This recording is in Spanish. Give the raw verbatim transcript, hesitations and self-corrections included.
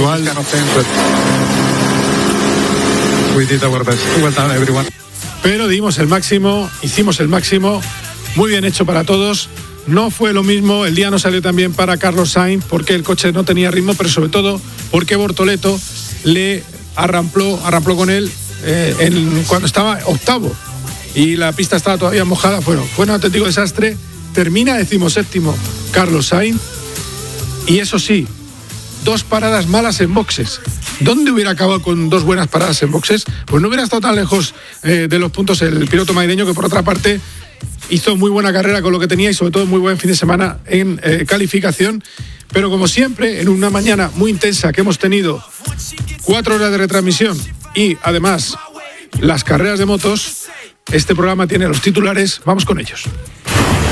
habitual. Pero dimos el máximo, hicimos el máximo, muy bien hecho para todos. No fue lo mismo, el día no salió tan bien para Carlos Sainz porque el coche no tenía ritmo, pero sobre todo porque Bortoleto le arrampló, arrampló con él eh, en, cuando estaba octavo y la pista estaba todavía mojada. Bueno, fue un auténtico desastre. Termina decimoséptimo Carlos Sainz y eso sí, dos paradas malas en boxes. ¿Dónde hubiera acabado con dos buenas paradas en boxes? Pues no hubiera estado tan lejos eh, de los puntos el piloto madrileño, que por otra parte hizo muy buena carrera con lo que tenía y sobre todo muy buen fin de semana en eh, calificación. Pero como siempre, en una mañana muy intensa que hemos tenido cuatro horas de retransmisión y además las carreras de motos, este programa tiene los titulares. Vamos con ellos.